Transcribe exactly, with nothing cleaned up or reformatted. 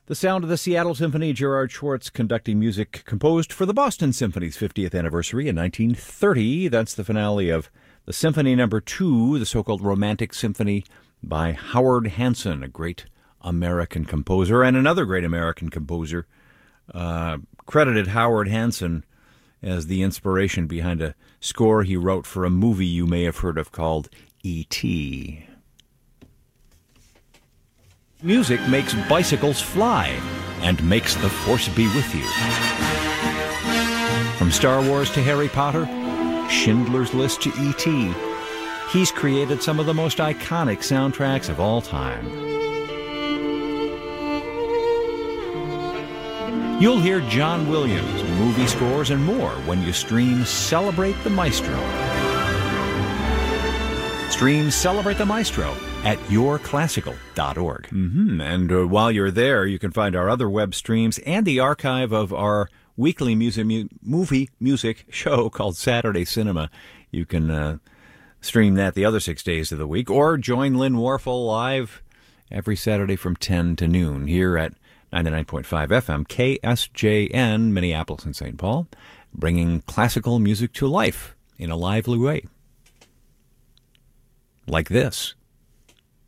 The sound of the Seattle Symphony, Gerard Schwartz conducting music composed for the Boston Symphony's fiftieth anniversary in nineteen thirty. That's the finale of the Symphony Number Two, the so-called Romantic Symphony by Howard Hanson, a great American composer, and another great American composer uh, credited Howard Hanson as the inspiration behind a score he wrote for a movie you may have heard of called E T Music makes bicycles fly and makes the Force be with you. From Star Wars to Harry Potter, Schindler's List to E T, he's created some of the most iconic soundtracks of all time. You'll hear John Williams, movie scores, and more when you stream Celebrate the Maestro. Stream Celebrate the Maestro at your classical dot org. Mm-hmm. And uh, while you're there, you can find our other web streams and the archive of our weekly music, mu- movie music show called Saturday Cinema. You can uh, stream that the other six days of the week, or join Lynn Warfel live every Saturday from ten to noon here at ninety-nine point five F M, K S J N, Minneapolis and Saint Paul, bringing classical music to life in a lively way. Like this.